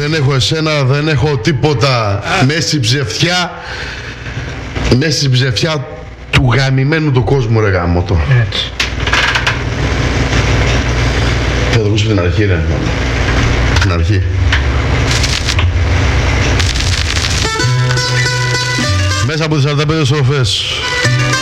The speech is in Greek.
δεν έχω εσένα, δεν έχω τίποτα. Μέσα στην ψευτιά του γαμημένου του κόσμου, ρε γάμο το. Έτσι. Θα το ακούσω την αρχή, ρε. Την αρχή. Μέσα από τις 45 στροφές.